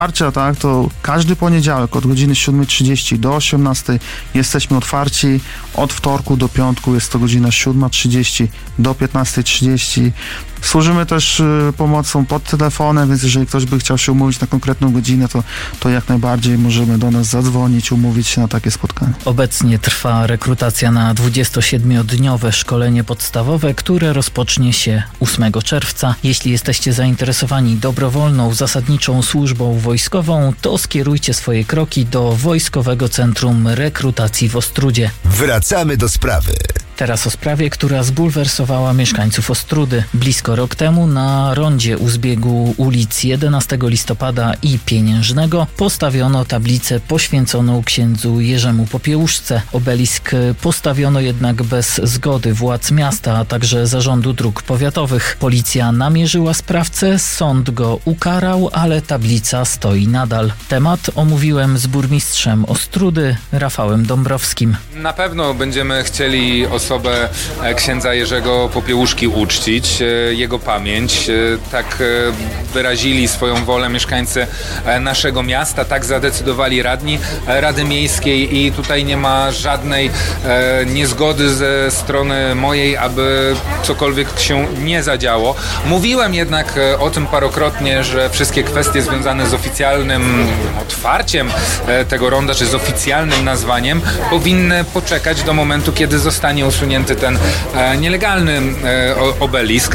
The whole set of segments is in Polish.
Tak, to każdy poniedziałek od godziny 7:30 do 18:00 jesteśmy otwarci. Od wtorku do piątku jest to godzina 7:30 do 15:30. Służymy też pomocą pod telefonem, więc jeżeli ktoś by chciał się umówić na konkretną godzinę, to jak najbardziej możemy do nas zadzwonić, umówić się na takie spotkanie. Obecnie trwa rekrutacja na 27-dniowe szkolenie podstawowe, które rozpocznie się 8 czerwca. Jeśli jesteście zainteresowani dobrowolną, zasadniczą służbą wojskową, to skierujcie swoje kroki do Wojskowego Centrum Rekrutacji w Ostródzie. Wracamy do sprawy. Teraz o sprawie, która zbulwersowała mieszkańców Ostródy. Blisko rok temu na rondzie u zbiegu ulic 11 listopada i Pieniężnego postawiono tablicę poświęconą księdzu Jerzemu Popiełuszce. Obelisk postawiono jednak bez zgody władz miasta, a także Zarządu Dróg Powiatowych. Policja namierzyła sprawcę, sąd go ukarał, ale tablica stoi nadal. Temat omówiłem z burmistrzem Ostródy, Rafałem Dąbrowskim. Na pewno będziemy chcieli osobę księdza Jerzego Popiełuszki uczcić, jego pamięć. Tak wyrazili swoją wolę mieszkańcy naszego miasta, tak zadecydowali radni Rady Miejskiej i tutaj nie ma żadnej niezgody ze strony mojej, aby cokolwiek się nie zadziało. Mówiłem jednak o tym parokrotnie, że wszystkie kwestie związane z oficjalnym otwarciem tego ronda, czy z oficjalnym nazwaniem powinny poczekać do momentu, kiedy zostanie usunięty ten nielegalny obelisk.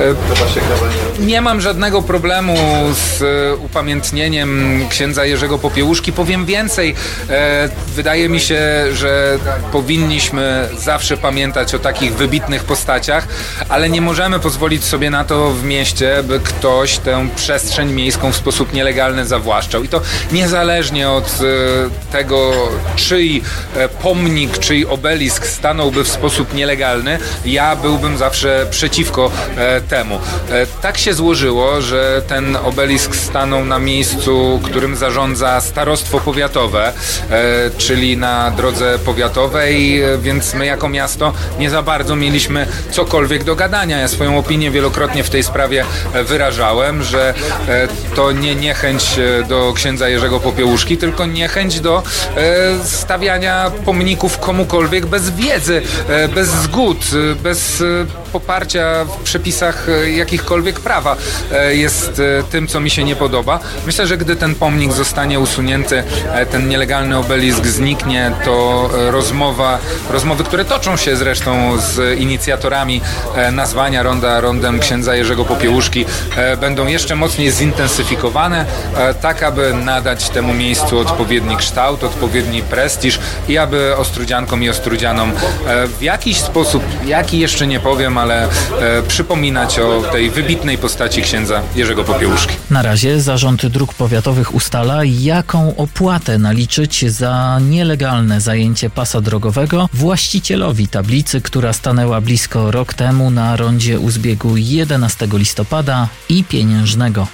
Nie mam żadnego problemu z upamiętnieniem księdza Jerzego Popiełuszki. Powiem więcej, wydaje mi się, że powinniśmy zawsze pamiętać o takich wybitnych postaciach, ale nie możemy pozwolić sobie na to w mieście, by ktoś tę przestrzeń miejską w sposób nielegalny zawłaszczał. I to niezależnie od tego, czyj pomnik, czyj obelisk stanąłby w sposób nielegalny, ja byłbym zawsze przeciwko temu. Tak się złożyło, że ten obelisk stanął na miejscu, którym zarządza starostwo powiatowe, czyli na drodze powiatowej, więc my jako miasto nie za bardzo mieliśmy cokolwiek do gadania. Ja swoją opinię wielokrotnie w tej sprawie wyrażałem, że to nie niechęć do księdza Jerzego Popiełuszki, tylko niechęć do stawiania pomników komukolwiek bez wiedzy, bez zgód, bez poparcia w przepisach jakichkolwiek prawa jest tym, co mi się nie podoba. Myślę, że gdy ten pomnik zostanie usunięty, ten nielegalny obelisk zniknie, to rozmowy, które toczą się zresztą z inicjatorami nazwania ronda rondem księdza Jerzego Popiełuszki, będą jeszcze mocniej zintensyfikowane, tak aby nadać temu miejscu odpowiedni kształt, odpowiedni prestiż i aby ostródziankom i ostródzianom w jakiś sposób, jaki jeszcze nie powiem, ale przypominać o tej wybitnej postaci księdza Jerzego Popiełuszki. Na razie Zarząd Dróg Powiatowych ustala, jaką opłatę naliczyć za nielegalne zajęcie pasa drogowego właścicielowi tablicy, która stanęła blisko rok temu na rondzie u zbiegu 11 listopada i Pieniężnego.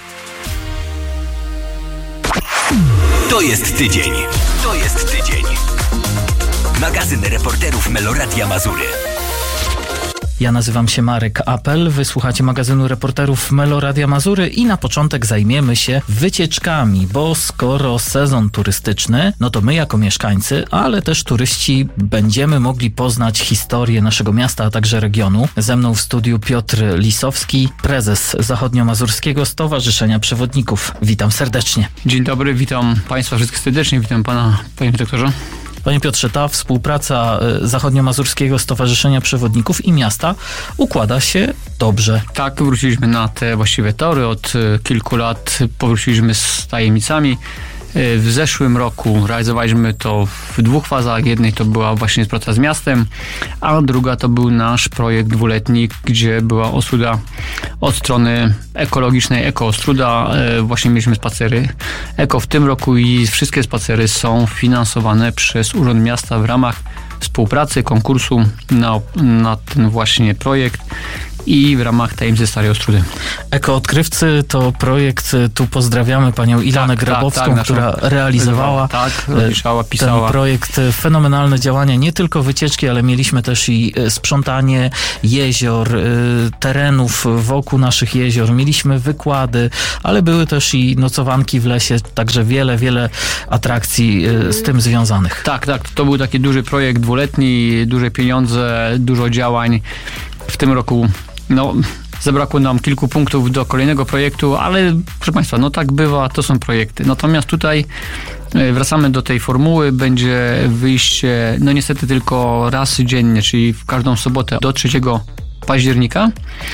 To jest tydzień. To jest tydzień. Magazyn reporterów Meloradia Mazury. Ja nazywam się Marek Apel, wysłuchacie magazynu reporterów Meloradia Mazury i na początek zajmiemy się wycieczkami, bo skoro sezon turystyczny, no to my jako mieszkańcy, ale też turyści będziemy mogli poznać historię naszego miasta, a także regionu. Ze mną w studiu Piotr Lisowski, prezes Zachodniomazurskiego Stowarzyszenia Przewodników. Witam serdecznie. Dzień dobry, witam Państwa wszystkich serdecznie, witam Pana, Panie Dyrektorze. Panie Piotrze, ta współpraca Zachodniomazurskiego Stowarzyszenia Przewodników i miasta układa się dobrze. Tak, wróciliśmy na te właściwe tory. Od kilku lat powróciliśmy z tajemnicami. W zeszłym roku realizowaliśmy to w dwóch fazach. Jednej to była właśnie współpraca z miastem, a druga to był nasz projekt dwuletni, gdzie była Ostróda od strony ekologicznej, Eko Ostróda. Właśnie mieliśmy spacery eko w tym roku i wszystkie spacery są finansowane przez Urząd Miasta w ramach współpracy, konkursu na ten właśnie projekt. i w ramach Tajemnicy Starej Ostródy. Ekoodkrywcy to projekt, tu pozdrawiamy panią Ilanę Grabowską, która realizowała pisała. Ten projekt. Fenomenalne działania, nie tylko wycieczki, ale mieliśmy też i sprzątanie jezior, terenów wokół naszych jezior, mieliśmy wykłady, ale były też i nocowanki w lesie, także wiele atrakcji z tym związanych. Tak, to był taki duży projekt dwuletni, duże pieniądze, dużo działań. W tym roku zabrakło nam kilku punktów do kolejnego projektu, ale proszę Państwa, tak bywa, to są projekty. Natomiast tutaj wracamy do tej formuły, będzie wyjście, niestety tylko raz dziennie, czyli w każdą sobotę do 3 października.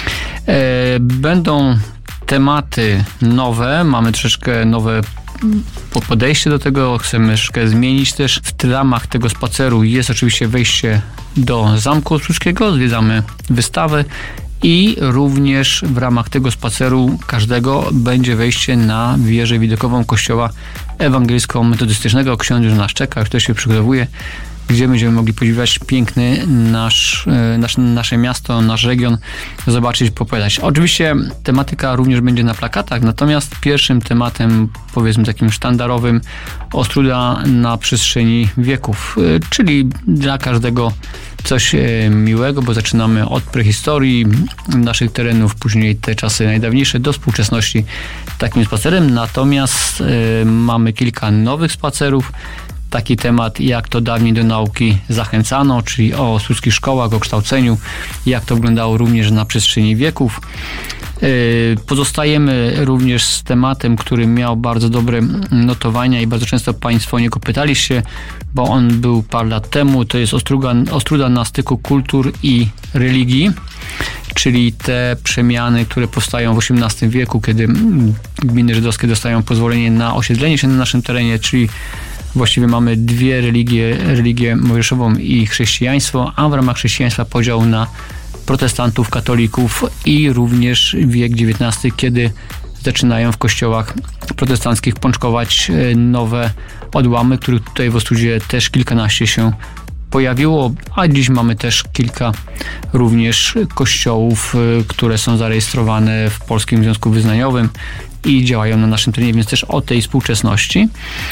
Będą tematy nowe, mamy troszeczkę nowe podejście do tego, chcemy troszeczkę zmienić też. W ramach tego spaceru jest oczywiście wejście do Zamku Ostruckiego, zwiedzamy wystawę i również w ramach tego spaceru każdego będzie wejście na wieżę widokową kościoła ewangelicko-metodystycznego. Ksiądz już nas czeka, już też się przygotowuje, gdzie będziemy mogli podziwiać piękny nasze miasto, nasz region, zobaczyć, popowiadać. Oczywiście tematyka również będzie na plakatach, natomiast pierwszym tematem, powiedzmy takim sztandarowym, Ostróda na przestrzeni wieków, czyli dla każdego coś miłego, bo zaczynamy od prehistorii naszych terenów, później te czasy najdawniejsze do współczesności takim spacerem, natomiast mamy kilka nowych spacerów. Taki temat, jak to dawniej do nauki zachęcano, czyli o ostruckich szkołach, o kształceniu, jak to wyglądało również na przestrzeni wieków. Pozostajemy również z tematem, który miał bardzo dobre notowania i bardzo często Państwo o niego pytali się, bo on był parę lat temu. To jest Ostróda na styku kultur i religii, czyli te przemiany, które powstają w XVIII wieku, kiedy gminy żydowskie dostają pozwolenie na osiedlenie się na naszym terenie, czyli właściwie mamy dwie religię mojżeszową i chrześcijaństwo, a w ramach chrześcijaństwa podział na protestantów, katolików i również wiek XIX, kiedy zaczynają w kościołach protestanckich pączkować nowe odłamy, których tutaj w Ostródzie też kilkanaście się pojawiło, a dziś mamy też kilka również kościołów, które są zarejestrowane w Polskim Związku Wyznaniowym i działają na naszym terenie, więc też o tej współczesności.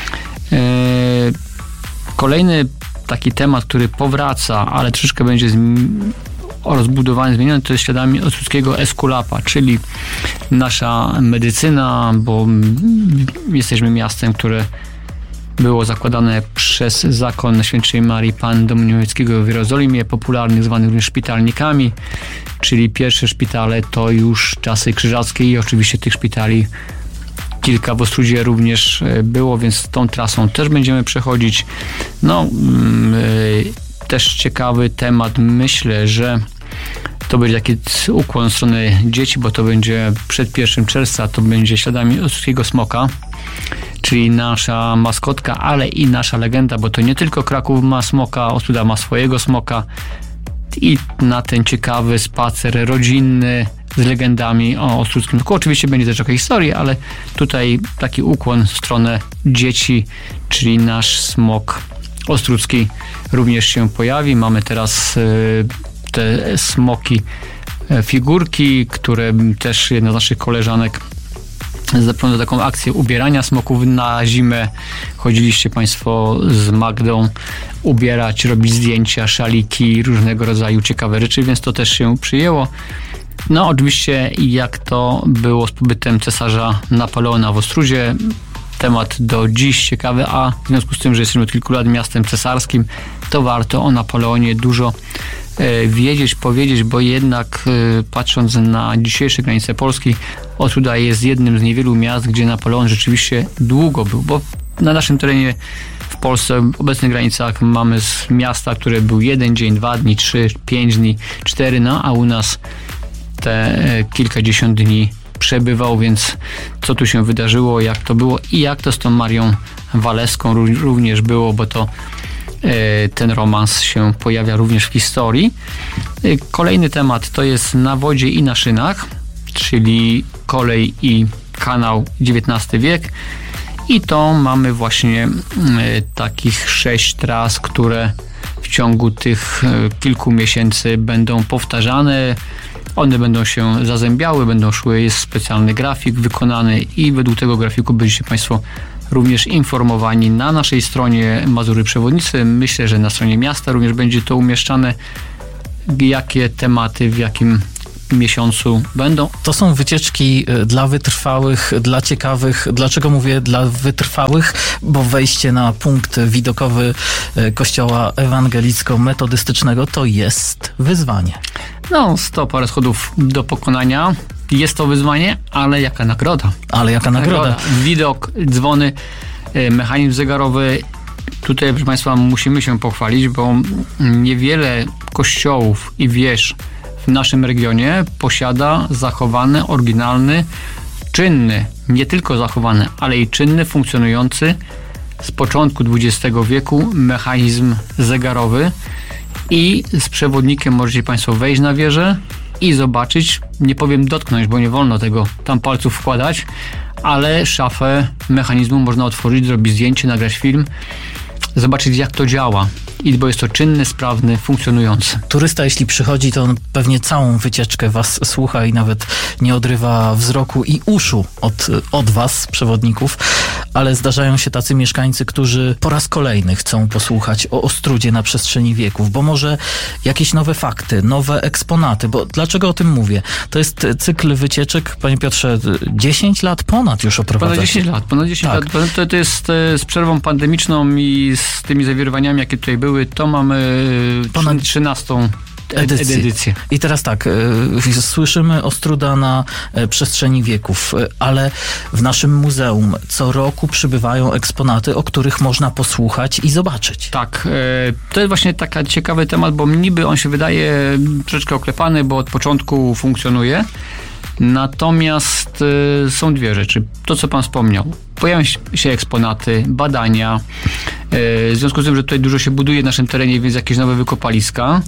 Kolejny taki temat, który powraca, ale troszeczkę będzie rozbudowany, zmieniony, to jest śladami ostruckiego Esculapa, czyli nasza medycyna, bo jesteśmy miastem, które było zakładane przez zakon Najświętszej Marii Panny Domu Niemieckiego w Jerozolimie, popularnych zwanych również szpitalnikami, czyli pierwsze szpitale to już czasy krzyżackie i oczywiście tych szpitali kilka w Ostródzie również było, więc tą trasą też będziemy przechodzić. Też ciekawy temat. Myślę, że to będzie taki ukłon w stronę dzieci, bo to będzie przed 1 czerwca, to będzie śladami ostruckiego smoka, czyli nasza maskotka, ale i nasza legenda, bo to nie tylko Kraków ma smoka, Ostróda ma swojego smoka i na ten ciekawy spacer rodzinny z legendami o ostruckim smoku. Oczywiście będzie też trochę historii, ale tutaj taki ukłon w stronę dzieci, czyli nasz smok ostrucki również się pojawi. Mamy teraz te smoki, figurki, które też jedna z naszych koleżanek zaprowadziła taką akcję ubierania smoków na zimę. Chodziliście Państwo z Magdą ubierać, robić zdjęcia, szaliki, różnego rodzaju ciekawe rzeczy, więc to też się przyjęło. Oczywiście jak to było z pobytem cesarza Napoleona w Ostródzie, temat do dziś ciekawy, a w związku z tym, że jesteśmy od kilku lat miastem cesarskim, to warto o Napoleonie dużo wiedzieć, powiedzieć, bo jednak patrząc na dzisiejsze granice Polski, Ostróda jest jednym z niewielu miast, gdzie Napoleon rzeczywiście długo był, bo na naszym terenie w Polsce, w obecnych granicach mamy miasta, które był 1 dzień, 2 dni, 3, 5 dni, 4, a u nas te kilkadziesiąt dni przebywał, więc co tu się wydarzyło, jak to było i jak to z tą Marią Walewską również było, bo to ten romans się pojawia również w historii. Kolejny temat to jest na wodzie i na szynach, czyli kolej i kanał XIX wiek i to mamy właśnie takich 6 tras, które w ciągu tych kilku miesięcy będą powtarzane. One będą się zazębiały, będą szły, jest specjalny grafik wykonany i według tego grafiku będziecie Państwo również informowani na naszej stronie Mazury Przewodnicy. Myślę, że na stronie miasta również będzie to umieszczane, jakie tematy w jakim miesiącu będą. To są wycieczki dla wytrwałych, dla ciekawych. Dlaczego mówię dla wytrwałych? Bo wejście na punkt widokowy kościoła ewangelicko-metodystycznego to jest wyzwanie. 100 parę schodów do pokonania. Jest to wyzwanie, ale jaka nagroda? Ale jaka nagroda? Widok, dzwony, mechanizm zegarowy. Tutaj, proszę Państwa, musimy się pochwalić, bo niewiele kościołów i wież w naszym regionie posiada zachowany, oryginalny, czynny, nie tylko zachowany, ale i czynny, funkcjonujący z początku XX wieku mechanizm zegarowy i z przewodnikiem możecie Państwo wejść na wieżę i zobaczyć, nie powiem dotknąć, bo nie wolno tego tam palców wkładać, ale szafę mechanizmu można otworzyć, zrobić zdjęcie, nagrać film, zobaczyć jak to działa. Bo jest to czynny, sprawny, funkcjonujący. Turysta, jeśli przychodzi, to on pewnie całą wycieczkę was słucha i nawet nie odrywa wzroku i uszu od was, przewodników, ale zdarzają się tacy mieszkańcy, którzy po raz kolejny chcą posłuchać o Ostródzie na przestrzeni wieków, bo może jakieś nowe fakty, nowe eksponaty, bo dlaczego o tym mówię? To jest cykl wycieczek, panie Piotrze, 10 lat ponad już oprowadzacie. Ponad 10 lat. To jest z przerwą pandemiczną i z tymi zawirowaniami, jakie tutaj były, to mamy ponad 13 edycję. I teraz tak, słyszymy Ostróda na przestrzeni wieków, ale w naszym muzeum co roku przybywają eksponaty, o których można posłuchać i zobaczyć. Tak, to jest właśnie taki ciekawy temat, bo niby on się wydaje troszeczkę oklepany, bo od początku funkcjonuje. Natomiast są dwie rzeczy. To, co pan wspomniał. Pojawiają się eksponaty, badania. W związku z tym, że tutaj dużo się buduje w naszym terenie, więc jakieś nowe wykopaliska,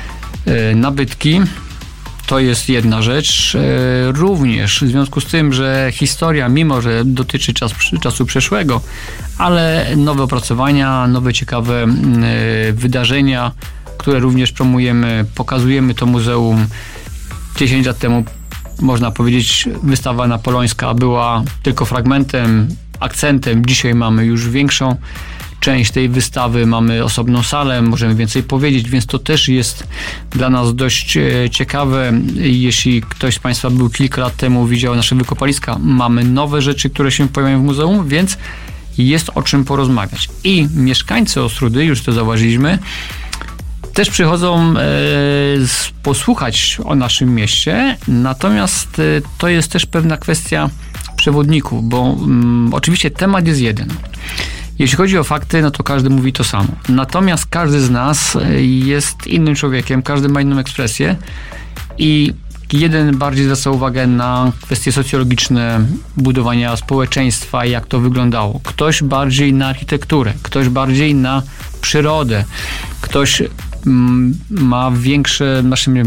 nabytki. To jest jedna rzecz. Również w związku z tym, że historia, mimo że dotyczy czasu przeszłego, ale nowe opracowania, nowe ciekawe wydarzenia, które również promujemy, pokazujemy to muzeum. 10 lat temu, można powiedzieć, wystawa napoleońska była tylko fragmentem, akcentem. Dzisiaj mamy już większą część tej wystawy, mamy osobną salę, możemy więcej powiedzieć, więc to też jest dla nas dość ciekawe. Jeśli ktoś z Państwa był kilka lat temu, widział nasze wykopaliska, mamy nowe rzeczy, które się pojawiają w muzeum, więc jest o czym porozmawiać. I mieszkańcy Ostródy, już to zauważyliśmy, też przychodzą posłuchać o naszym mieście, natomiast to jest też pewna kwestia przewodników, bo oczywiście temat jest jeden. Jeśli chodzi o fakty, no to każdy mówi to samo. Natomiast każdy z nas jest innym człowiekiem, każdy ma inną ekspresję i jeden bardziej zwraca uwagę na kwestie socjologiczne budowania społeczeństwa, jak to wyglądało. Ktoś bardziej na architekturę, ktoś bardziej na przyrodę, ktoś ma większe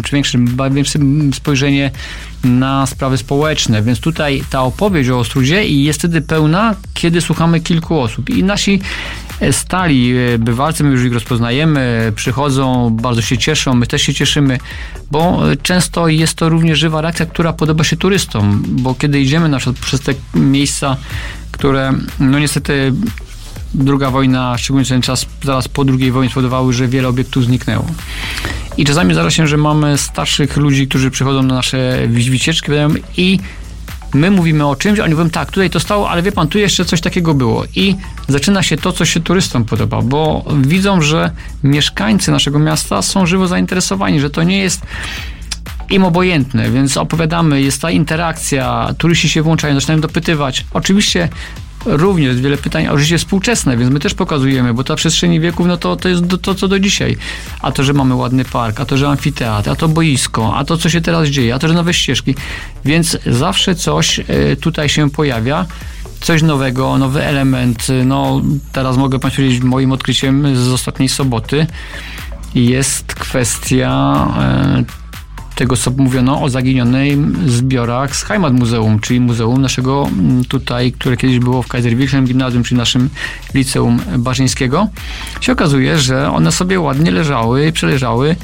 spojrzenie na sprawy społeczne, więc tutaj ta opowieść o Ostródzie jest wtedy pełna, kiedy słuchamy kilku osób. I nasi stali bywalcy, my już ich rozpoznajemy, przychodzą, bardzo się cieszą, my też się cieszymy, bo często jest to również żywa reakcja, która podoba się turystom, bo kiedy idziemy na przykład przez te miejsca, które no niestety druga wojna, szczególnie ten czas zaraz po II wojnie spowodowały, że wiele obiektów zniknęło. I czasami zdarza się, że mamy starszych ludzi, którzy przychodzą na nasze wycieczki i my mówimy o czymś, oni mówią, tak, tutaj to stało, ale wie pan, tu jeszcze coś takiego było. I zaczyna się to, co się turystom podoba, bo widzą, że mieszkańcy naszego miasta są żywo zainteresowani, że to nie jest im obojętne, więc opowiadamy, jest ta interakcja, turyści się włączają, zaczynają dopytywać. Oczywiście również wiele pytań o życie współczesne, więc my też pokazujemy, bo ta przestrzeni wieków, no to jest to, co do dzisiaj. A to, że mamy ładny park, a to, że amfiteatr, a to boisko, a to, co się teraz dzieje, a to, że nowe ścieżki. Więc zawsze coś tutaj się pojawia, coś nowego, nowy element. No, teraz mogę Państwu powiedzieć, moim odkryciem z ostatniej soboty jest kwestia tego, co mówiono o zaginionych zbiorach z Heimatmuseum, czyli muzeum naszego tutaj, które kiedyś było w Kaiserwilhelm Gimnazjum, czyli naszym liceum Barzyńskiego. Się okazuje, że one sobie ładnie leżały i przeleżały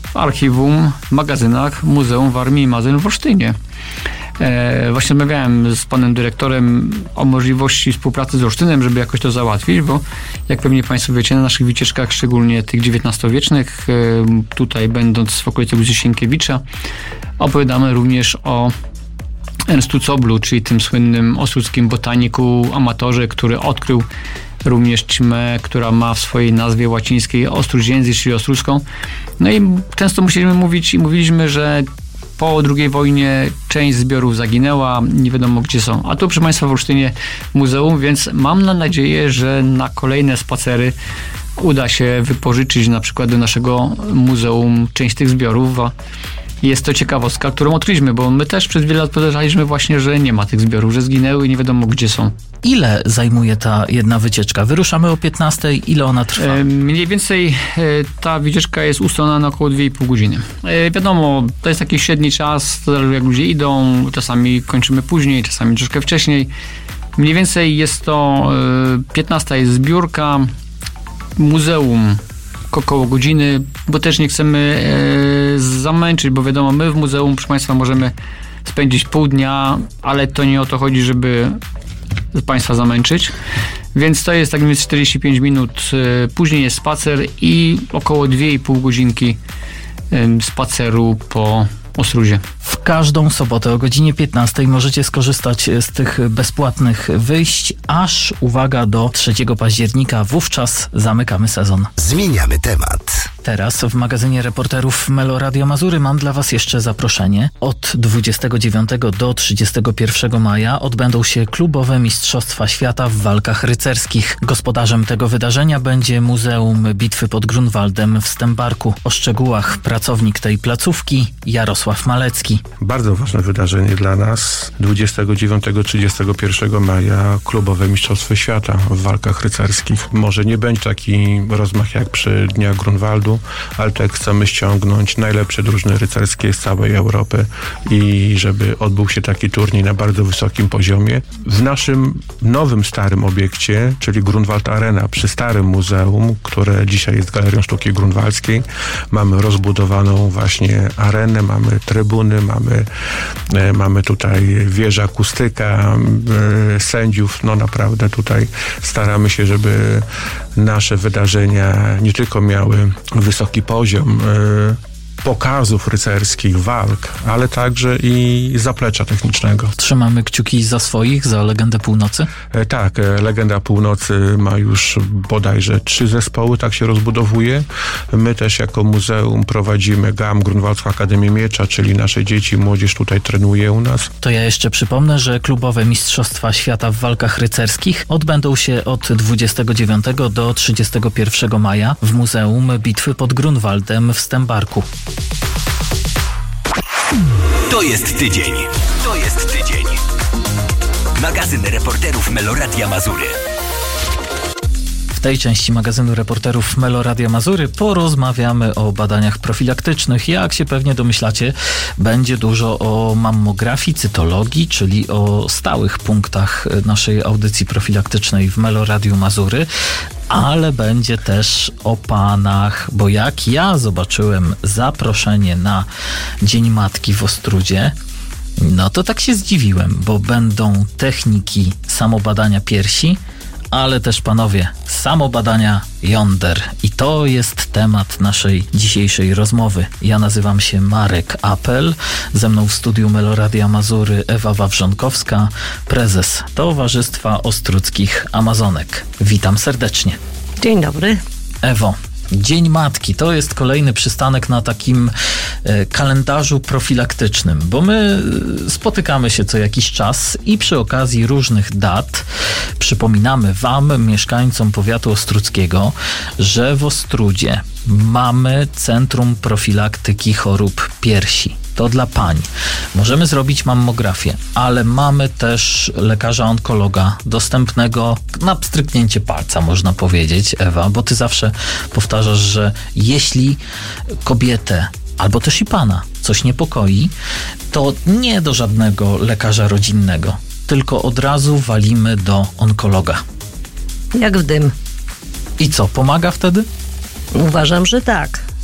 w archiwum, magazynach Muzeum Warmii i Mazur w Olsztynie. Właśnie rozmawiałem z panem dyrektorem o możliwości współpracy z Olsztynem, żeby jakoś to załatwić, bo jak pewnie państwo wiecie, na naszych wycieczkach, szczególnie tych XIX-wiecznych, tutaj będąc w okolicy ulicy Sienkiewicza, opowiadamy również o Ernstu Zoblu, czyli tym słynnym ostródzkim botaniku, amatorze, który odkrył również ćmę, która ma w swojej nazwie łacińskiej Ostruziensis, czyli ostródzką. No i często mówiliśmy, że po II wojnie część zbiorów zaginęła, nie wiadomo gdzie są. A tu, proszę państwa, w Olsztynie muzeum, więc mam nadzieję, że na kolejne spacery uda się wypożyczyć na przykład do naszego muzeum część tych zbiorów. Jest to ciekawostka, którą odkryliśmy, bo my też przez wiele lat podejrzewaliśmy właśnie, że nie ma tych zbiorów, że zginęły i nie wiadomo gdzie są. Ile zajmuje ta jedna wycieczka? Wyruszamy o 15:00. Ile ona trwa? Mniej więcej ta wycieczka jest ustalona na około 2,5 godziny. Wiadomo, to jest taki średni czas, zależy jak ludzie idą, czasami kończymy później, czasami troszkę wcześniej. Mniej więcej jest to 15:00 jest zbiórka, muzeum około godziny, bo też nie chcemy zamęczyć, bo wiadomo, my w muzeum, proszę państwa, możemy spędzić pół dnia, ale to nie o to chodzi, żeby państwa zamęczyć. Więc to jest tak mniej 45 minut. Później jest spacer i około 2,5 godzinki spaceru po Ostrudzie. W każdą sobotę o godzinie 15:00 możecie skorzystać z tych bezpłatnych wyjść, aż, uwaga, do 3 października. Wówczas zamykamy sezon. Zmieniamy temat. Teraz w magazynie reporterów Meloradio Mazury mam dla Was jeszcze zaproszenie. Od 29 do 31 maja odbędą się klubowe Mistrzostwa Świata w walkach rycerskich. Gospodarzem tego wydarzenia będzie Muzeum Bitwy pod Grunwaldem w Stębarku. O szczegółach pracownik tej placówki Jarosław Malecki. Bardzo ważne wydarzenie dla nas. 29-31 maja klubowe Mistrzostwa Świata w walkach rycerskich. Może nie będzie taki rozmach jak przy Dniach Grunwaldu, ale tak chcemy ściągnąć najlepsze drużyny rycerskie z całej Europy i żeby odbył się taki turniej na bardzo wysokim poziomie. W naszym nowym, starym obiekcie, czyli Grunwald Arena przy starym muzeum, które dzisiaj jest Galerią Sztuki Grunwaldzkiej, mamy rozbudowaną właśnie arenę, mamy trybuny, mamy tutaj wieżę akustyka, sędziów. No naprawdę tutaj staramy się, żeby nasze wydarzenia nie tylko miały wysoki poziom pokazów rycerskich, walk, ale także i zaplecza technicznego. Trzymamy kciuki za swoich, za Legendę Północy? Tak, Legenda Północy ma już bodajże 3 zespoły, tak się rozbudowuje. My też jako muzeum prowadzimy GAM, Grunwaldzką Akademię Miecza, czyli nasze dzieci, młodzież tutaj trenuje u nas. To ja jeszcze przypomnę, że klubowe Mistrzostwa Świata w walkach rycerskich odbędą się od 29 do 31 maja w Muzeum Bitwy pod Grunwaldem w Stębarku. To jest tydzień. To jest tydzień. Magazyn reporterów Meloradia Mazury. W tej części magazynu reporterów Meloradia Mazury porozmawiamy o badaniach profilaktycznych. Jak się pewnie domyślacie, będzie dużo o mammografii, cytologii, czyli o stałych punktach naszej audycji profilaktycznej w Meloradiu Mazury, ale będzie też o panach, bo jak ja zobaczyłem zaproszenie na Dzień Matki w Ostrudzie, no to tak się zdziwiłem, bo będą techniki samobadania piersi, ale też, panowie, samobadania jąder. I to jest temat naszej dzisiejszej rozmowy. Ja nazywam się Marek Apel. Ze mną w studiu Meloradia Mazury Ewa Wawrzonkowska, prezes Towarzystwa Ostrudzkich Amazonek. Witam serdecznie. Dzień dobry. Ewo, Dzień Matki to jest kolejny przystanek na takim kalendarzu profilaktycznym, bo my spotykamy się co jakiś czas i przy okazji różnych dat przypominamy wam, mieszkańcom powiatu ostrudzkiego, że w Ostrudzie mamy Centrum Profilaktyki Chorób Piersi. To dla pań. Możemy zrobić mammografię, ale mamy też lekarza onkologa dostępnego na pstryknięcie palca, można powiedzieć, Ewa, bo ty zawsze powtarzasz, że jeśli kobietę albo też i pana coś niepokoi, to nie do żadnego lekarza rodzinnego, tylko od razu walimy do onkologa. Jak w dym. I co, pomaga wtedy? Uważam, że tak.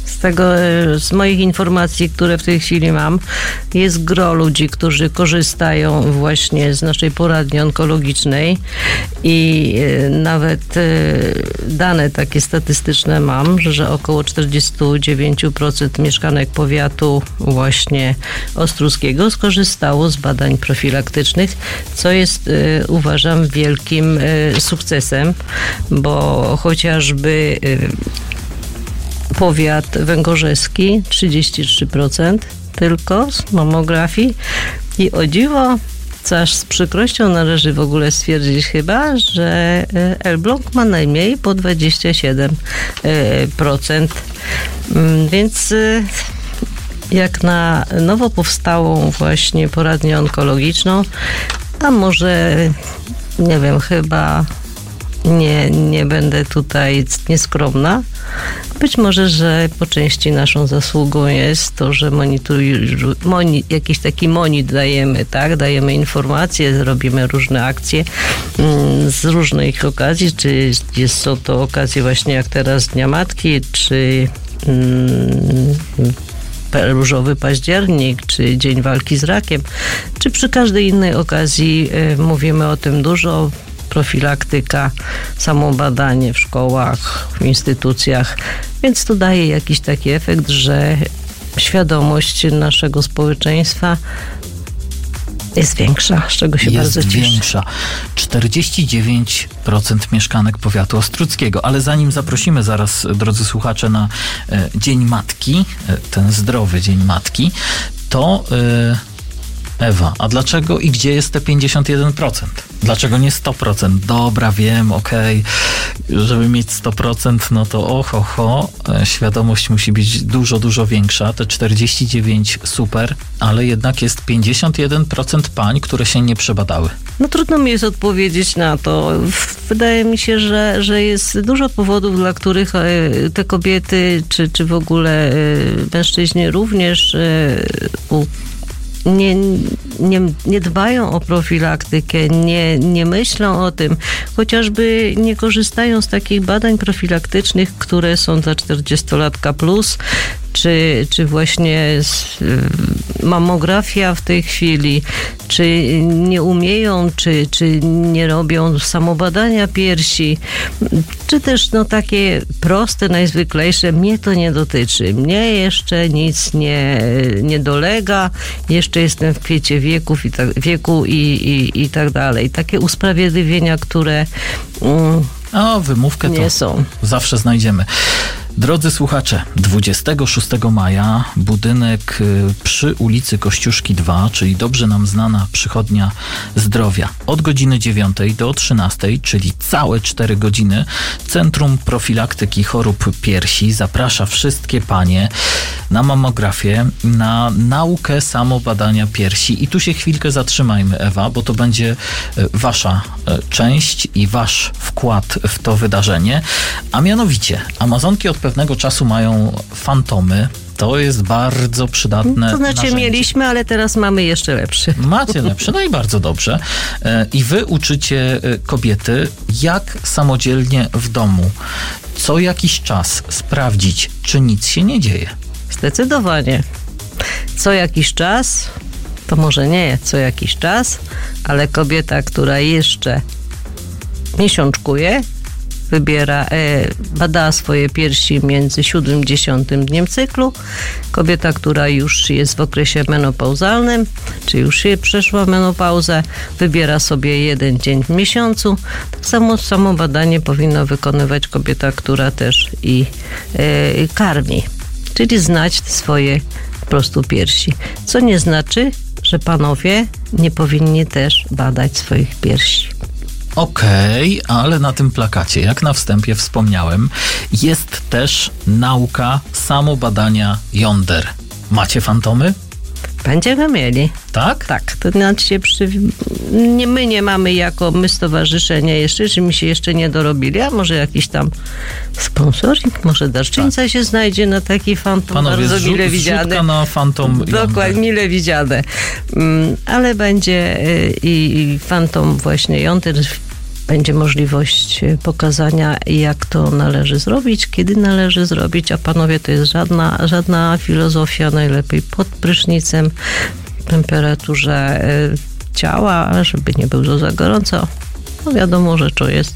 Z moich informacji, które w tej chwili mam, jest gro ludzi, którzy korzystają właśnie z naszej poradni onkologicznej i nawet dane takie statystyczne mam, że około 49% mieszkanek powiatu właśnie ostródzkiego skorzystało z badań profilaktycznych, co jest, uważam, wielkim sukcesem, bo chociażby powiat węgorzeski 33% tylko z mamografii i o dziwo, co aż z przykrością należy w ogóle stwierdzić chyba, że Elbląg ma najmniej po 27%. Więc jak na nowo powstałą właśnie poradnię onkologiczną, a może nie wiem, chyba nie będę tutaj nieskromna. Być może, że po części naszą zasługą jest to, że jakiś taki monit dajemy, tak? Dajemy informacje, robimy różne akcje z różnych okazji, czy są to okazje właśnie jak teraz Dnia Matki, czy Różowy Październik, czy Dzień Walki z Rakiem, czy przy każdej innej okazji mówimy o tym dużo. Profilaktyka, samobadanie w szkołach, w instytucjach, więc to daje jakiś taki efekt, że świadomość naszego społeczeństwa jest większa, z czego się bardzo cieszę. Jest większa. 49% mieszkanek powiatu ostródzkiego. Ale zanim zaprosimy zaraz, drodzy słuchacze, na Dzień Matki, ten zdrowy Dzień Matki, to Ewa, a dlaczego i gdzie jest te 51%? Dlaczego nie 100%? Dobra, wiem, okej. Żeby mieć 100%, no to świadomość musi być dużo, dużo większa. Te 49 super, ale jednak jest 51% pań, które się nie przebadały. No trudno mi jest odpowiedzieć na to. Wydaje mi się, że jest dużo powodów, dla których te kobiety, czy w ogóle mężczyźni również nie dbają o profilaktykę, nie myślą o tym, chociażby nie korzystają z takich badań profilaktycznych, które są dla 40-latka plus, czy właśnie mamografia w tej chwili, czy nie umieją, czy nie robią samobadania piersi, czy też takie proste, najzwyklejsze, mnie to nie dotyczy. Mnie jeszcze nic nie dolega, jeszcze jestem w kwiecie wieku i tak dalej. Takie usprawiedliwienia, które wymówkę nie to są. Zawsze znajdziemy. Drodzy słuchacze, 26 maja budynek przy ulicy Kościuszki 2, czyli dobrze nam znana Przychodnia Zdrowia, od godziny 9 do 13, czyli całe 4 godziny, Centrum Profilaktyki Chorób Piersi zaprasza wszystkie panie na mammografię, na naukę samobadania piersi. I tu się chwilkę zatrzymajmy, Ewa, bo to będzie wasza część i wasz wkład w to wydarzenie, a mianowicie Amazonki od pewnego czasu mają fantomy. To jest bardzo przydatne. To znaczy narzędzie. Mieliśmy, ale teraz mamy jeszcze lepszy. Macie lepszy, no i bardzo dobrze. I wy uczycie kobiety, jak samodzielnie w domu co jakiś czas sprawdzić, czy nic się nie dzieje. Zdecydowanie. Co jakiś czas, to może nie co jakiś czas, ale kobieta, która jeszcze miesiączkuje, bada swoje piersi między 7 i 10 dniem cyklu. Kobieta, która już jest w okresie menopauzalnym, czy już przeszła menopauzę, wybiera sobie 1 dzień w miesiącu. Tak samo badanie powinna wykonywać kobieta, która też i karmi, czyli znać swoje po prostu piersi. Co nie znaczy, że panowie nie powinni też badać swoich piersi. Okej, ale na tym plakacie, jak na wstępie wspomniałem, jest też nauka samobadania jąder. Macie fantomy? Będziemy mieli. Tak? Tak. To znaczy my nie mamy my stowarzyszenie jeszcze, że mi się jeszcze nie dorobili, a może jakiś tam sponsoring, może darczyńca się znajdzie na taki fantom. Panowie, bardzo mile widziany. na fantom Dokładnie, mile widziane. Ale będzie i fantom właśnie jąder będzie możliwość pokazania, jak to należy zrobić, kiedy należy zrobić, a panowie, to jest żadna filozofia, najlepiej pod prysznicem, w temperaturze ciała, żeby nie było za gorąco, no wiadomo, że to jest.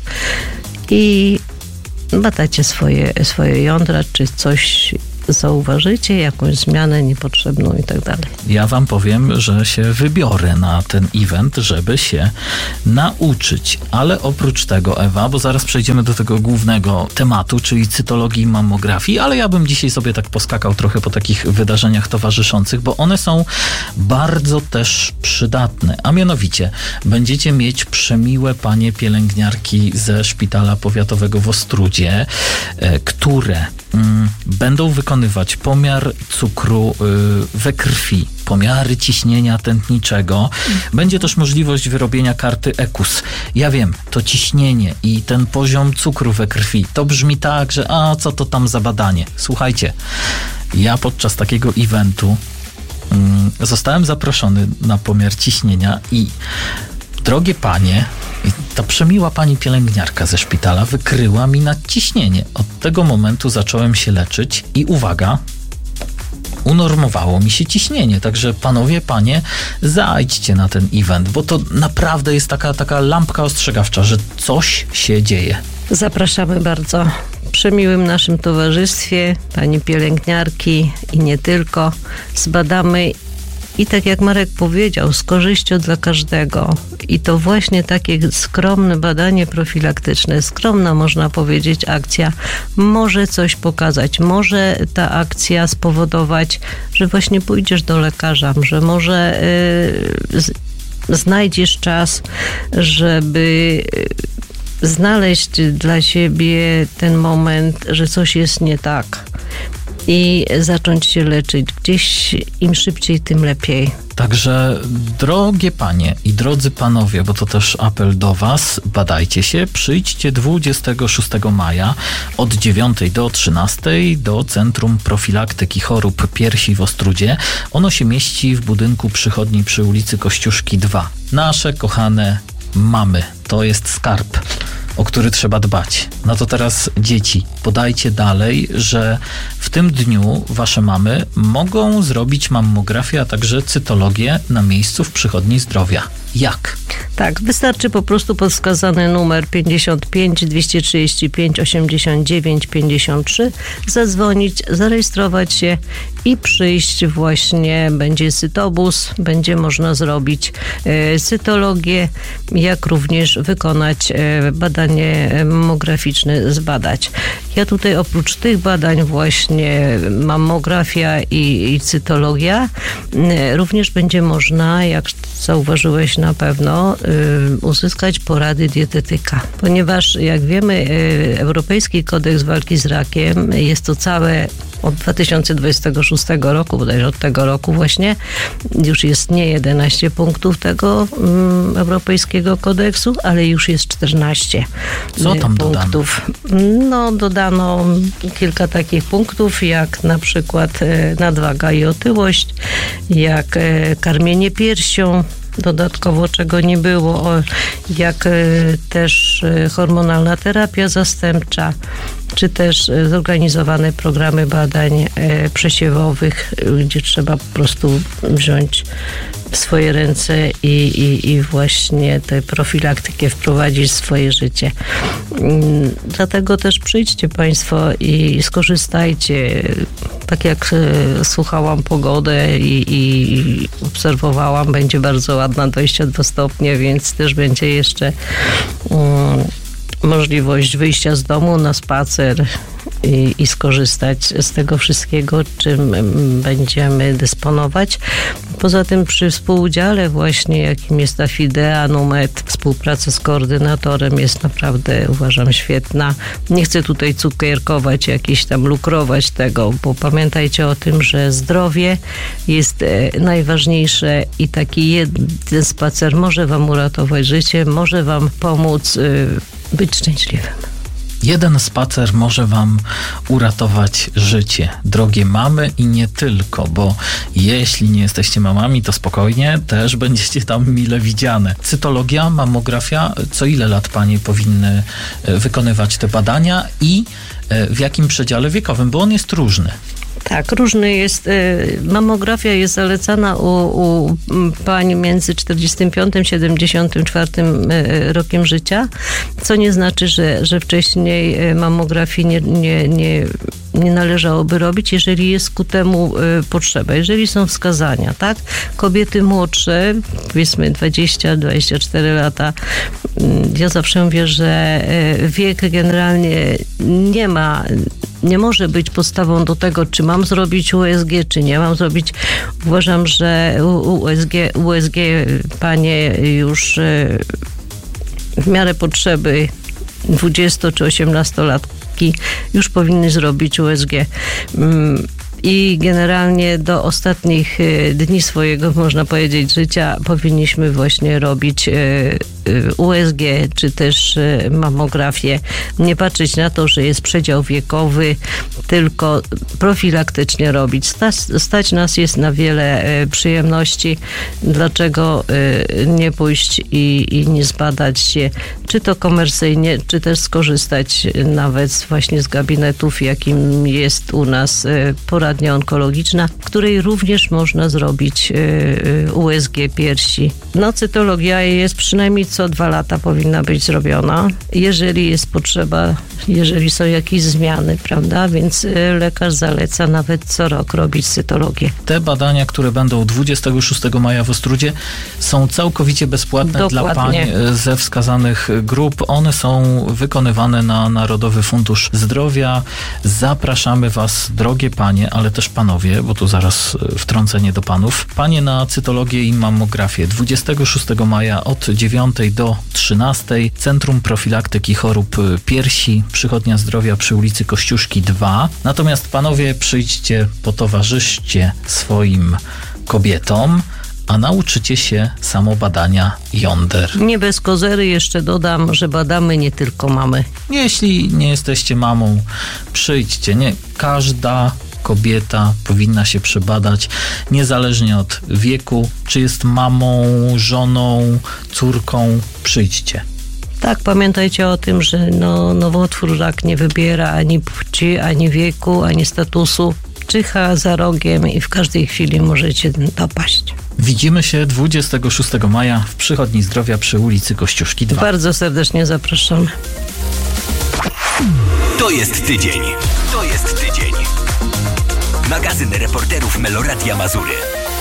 I badacie swoje jądra, czy coś zauważycie, jakąś zmianę niepotrzebną i tak dalej. Ja wam powiem, że się wybiorę na ten event, żeby się nauczyć. Ale oprócz tego, Ewa, bo zaraz przejdziemy do tego głównego tematu, czyli cytologii i mammografii, ale ja bym dzisiaj sobie tak poskakał trochę po takich wydarzeniach towarzyszących, bo one są bardzo też przydatne. A mianowicie będziecie mieć przemiłe panie pielęgniarki ze Szpitala Powiatowego w Ostródzie, które będą wykonywać pomiar cukru we krwi, pomiary ciśnienia tętniczego. Będzie też możliwość wyrobienia karty EKUS. Ja wiem, to ciśnienie i ten poziom cukru we krwi, to brzmi tak, że co to tam za badanie? Słuchajcie, ja podczas takiego eventu zostałem zaproszony na pomiar ciśnienia i drogie panie, ta przemiła pani pielęgniarka ze szpitala wykryła mi nadciśnienie. Od tego momentu zacząłem się leczyć i uwaga, unormowało mi się ciśnienie. Także panowie, panie, zajdźcie na ten event, bo to naprawdę jest taka lampka ostrzegawcza, że coś się dzieje. Zapraszamy bardzo. W przemiłym naszym towarzystwie, pani pielęgniarki i nie tylko, zbadamy. I tak jak Marek powiedział, z korzyścią dla każdego. I to właśnie takie skromne badanie profilaktyczne, skromna można powiedzieć akcja, może coś pokazać. Może ta akcja spowodować, że właśnie pójdziesz do lekarza, że może znajdziesz czas, żeby znaleźć dla siebie ten moment, że coś jest nie tak. I zacząć się leczyć. Gdzieś im szybciej, tym lepiej. Także drogie panie i drodzy panowie, bo to też apel do was, badajcie się, przyjdźcie 26 maja od 9 do 13 do Centrum Profilaktyki Chorób Piersi w Ostródzie. Ono się mieści w budynku przychodni przy ulicy Kościuszki 2. Nasze kochane mamy, to jest skarb, o który trzeba dbać. No to teraz dzieci, podajcie dalej, że w tym dniu wasze mamy mogą zrobić mammografię, a także cytologię na miejscu w przychodni zdrowia. Jak? Tak, wystarczy po prostu podskazany numer 55 235 89 53, zadzwonić, zarejestrować się i przyjść. Właśnie będzie cytobus, będzie można zrobić cytologię, jak również wykonać badanie mammograficzne, zbadać. Ja tutaj oprócz tych badań właśnie mammografia i cytologia, również będzie można, jak zauważyłeś na pewno, uzyskać porady dietetyka. Ponieważ jak wiemy, Europejski Kodeks Walki z Rakiem jest to całe od 2026 roku, bodajże od tego roku właśnie, już jest nie 11 punktów tego Europejskiego Kodeksu, ale już jest 14 Co tam punktów. No, dodano kilka takich punktów, jak na przykład nadwaga i otyłość, jak karmienie piersią, dodatkowo czego nie było, jak też hormonalna terapia zastępcza, czy też zorganizowane programy badań przesiewowych, gdzie trzeba po prostu wziąć w swoje ręce i właśnie tę profilaktykę wprowadzić w swoje życie. Dlatego też przyjdźcie Państwo i skorzystajcie. Tak jak słuchałam pogodę i obserwowałam, będzie bardzo ładna, 22 stopnie, więc też będzie jeszcze możliwość wyjścia z domu na spacer i skorzystać z tego wszystkiego, czym będziemy dysponować. Poza tym przy współudziale właśnie, jakim jest Afidea, Numet, współpraca z koordynatorem jest naprawdę, uważam, świetna. Nie chcę tutaj cukierkować, jakieś tam lukrować tego, bo pamiętajcie o tym, że zdrowie jest najważniejsze i taki jeden spacer może wam uratować życie, może wam pomóc być szczęśliwym. Jeden spacer może wam uratować życie. Drogie mamy i nie tylko, bo jeśli nie jesteście mamami, to spokojnie, też będziecie tam mile widziane. Cytologia, mammografia, co ile lat panie powinny wykonywać te badania i w jakim przedziale wiekowym, bo on jest różny. Tak, różny jest. Mammografia jest zalecana u pań między 45 a 74 rokiem życia, co nie znaczy, że wcześniej mammografii nie należałoby robić, jeżeli jest ku temu potrzeba, jeżeli są wskazania, tak? Kobiety młodsze, powiedzmy 20-24 lata, ja zawsze mówię, że wiek generalnie nie może być podstawą do tego, czy mam zrobić USG, czy nie mam zrobić. Uważam, że USG panie już w miarę potrzeby 20 czy 18-latki już powinny zrobić USG. I generalnie do ostatnich dni swojego, można powiedzieć, życia powinniśmy właśnie robić USG, czy też mammografię. Nie patrzeć na to, że jest przedział wiekowy, tylko profilaktycznie robić. Stać nas jest na wiele przyjemności. Dlaczego nie pójść i nie zbadać się, czy to komercyjnie, czy też skorzystać nawet właśnie z gabinetów, jakim jest u nas poradnia onkologiczna, w której również można zrobić USG piersi. No, cytologia jest przynajmniej co 2 lata powinna być zrobiona, jeżeli jest potrzeba, jeżeli są jakieś zmiany, prawda? Więc lekarz zaleca nawet co rok robić cytologię. Te badania, które będą 26 maja w Ostródzie, są całkowicie bezpłatne. Dokładnie. Dla pań ze wskazanych grup. One są wykonywane na Narodowy Fundusz Zdrowia. Zapraszamy was, drogie panie, ale też panowie, bo tu zaraz wtrącenie do panów. Panie na cytologię i mammografię 26 maja od 9 do 13. Centrum Profilaktyki Chorób Piersi, Przychodnia Zdrowia przy ulicy Kościuszki 2. Natomiast panowie, przyjdźcie, potowarzyszcie swoim kobietom, a nauczycie się samobadania jąder. Nie bez kozery jeszcze dodam, że badamy nie tylko mamy. Jeśli nie jesteście mamą, przyjdźcie. Nie każda kobieta powinna się przebadać, niezależnie od wieku, czy jest mamą, żoną, córką, przyjdźcie. Tak, pamiętajcie o tym, że nowotwór rak nie wybiera ani płci, ani wieku, ani statusu. Czyha za rogiem i w każdej chwili możecie dopaść. Widzimy się 26 maja w Przychodni Zdrowia przy ulicy Kościuszki 2. Bardzo serdecznie zapraszamy. To jest tydzień. Magazyn reporterów Meloradia Mazury.